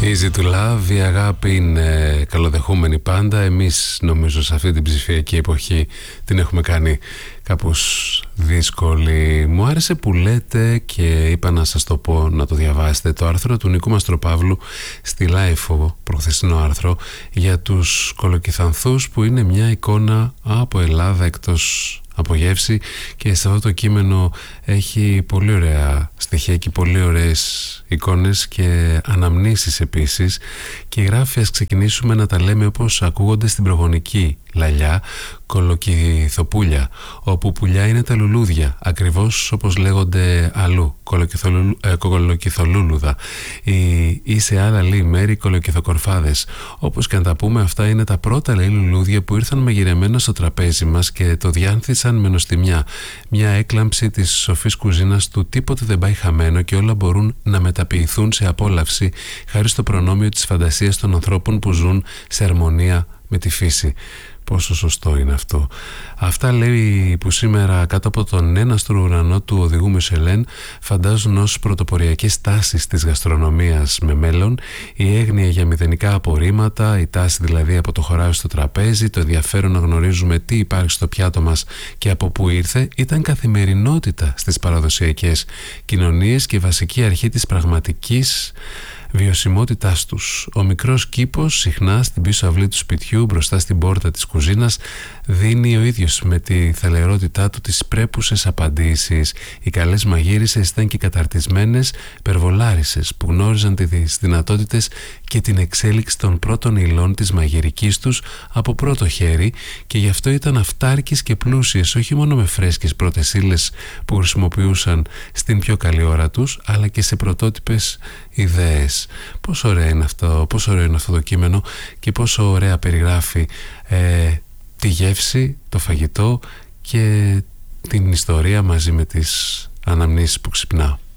Easy to love, η αγάπη είναι καλοδεχούμενη πάντα. Εμείς νομίζω σε αυτή την ψηφιακή εποχή την έχουμε κάνει κάπως δύσκολη. Μου άρεσε που λέτε και είπα να σας το πω, να το διαβάσετε, το άρθρο του Νίκου Μαστροπαύλου στη Λάιφο, προχθεσινό άρθρο, για τους κολοκυθανθούς, που είναι μια εικόνα από Ελλάδα εκτός από γεύση, και σε αυτό το κείμενο έχει πολύ ωραία στοιχεία και πολύ ωραίες εικόνες και αναμνήσεις επίσης, και γράφει: ας ξεκινήσουμε να τα λέμε όπως ακούγονται στην προγονική λαλιά, κολοκυθοπούλια, όπου πουλιά είναι τα λουλούδια, ακριβώς όπως λέγονται αλλού, κολοκυθολούλουδα, ή σε άλλα λέει μέρη κολοκυθοκορφάδες. Όπως και να τα πούμε, αυτά είναι τα πρώτα λέει λουλούδια που ήρθαν μαγειρεμένα στο τραπέζι μας και το διάνθησαν με νοστιμιά. Μια έκλαμψη της σοφής κουζίνας του τίποτε δεν πάει χαμένο και όλα μπορούν να μεταποιηθούν σε απόλαυση χάρη στο προνόμιο της φαντασίας των ανθρώπων που ζουν σε αρμονία με τη φύση. Πόσο σωστό είναι αυτό. Αυτά λέει που σήμερα κάτω από τον έναστρο ουρανό του οδηγού Μισελέν φαντάζουν ως πρωτοποριακές τάσεις της γαστρονομίας με μέλλον, η έγνοια για μηδενικά απορρίμματα, η τάση δηλαδή από το χωράφι στο τραπέζι, το ενδιαφέρον να γνωρίζουμε τι υπάρχει στο πιάτο μας και από πού ήρθε, ήταν καθημερινότητα στις παραδοσιακές κοινωνίες και βασική αρχή της πραγματικής βιωσιμότητάς τους. Ο μικρός κήπος συχνά στην πίσω αυλή του σπιτιού μπροστά στην πόρτα της κουζίνας δίνει ο ίδιος με τη θελερότητά του τις πρέπουσες απαντήσεις. Οι καλές μαγείρισες ήταν και καταρτισμένες περβολάρισες που γνώριζαν τις δυνατότητες και την εξέλιξη των πρώτων υλών της μαγειρικής τους από πρώτο χέρι, και γι' αυτό ήταν αυτάρκεις και πλούσιες, όχι μόνο με φρέσκες πρώτες ύλες που χρησιμοποιούσαν στην πιο καλή ώρα τους, αλλά και σε πρωτότυπες ιδέες. Πόσο ωραίο είναι αυτό, πόσο ωραίο είναι αυτό το κείμενο, και πόσο ωραία περιγράφει τη γεύση, το φαγητό και την ιστορία μαζί με τις αναμνήσεις που ξυπνά.